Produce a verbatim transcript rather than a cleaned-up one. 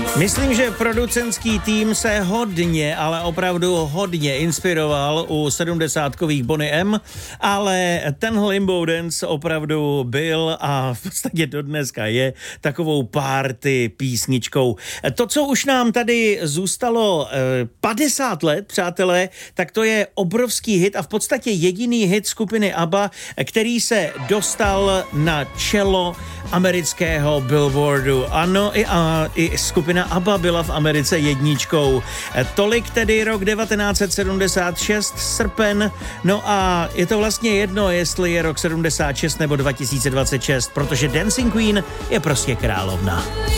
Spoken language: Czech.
Myslím, že producentský tým se hodně, ale opravdu hodně inspiroval u sedmdesátkových Boney M, ale tenhle Limbo Dance opravdu byl a v podstatě dodneska je takovou party písničkou. To, co už nám tady zůstalo padesát let, přátelé, tak to je obrovský hit a v podstatě jediný hit skupiny ABBA, který se dostal na čelo amerického Billboardu. Ano, i, a, i skupina ABBA byla v Americe jedničkou. Tolik tedy rok devatenáct set sedmdesát šest, srpen. No a je to vlastně jedno, jestli je rok sedmdesát šest nebo dva tisíce dvacet šest, protože Dancing Queen je prostě královna.